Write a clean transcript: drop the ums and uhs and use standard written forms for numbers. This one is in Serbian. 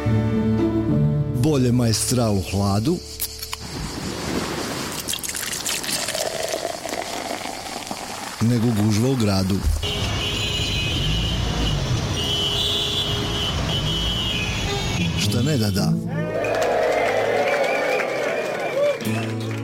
Bolje majstra u hladu nego gužva u gradu. Šta ne da da.